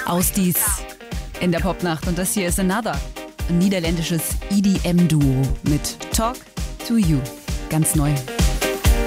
Ausdies in der Popnacht. Und das hier ist Another, ein niederländisches EDM-Duo mit Talk to You. Ganz neu.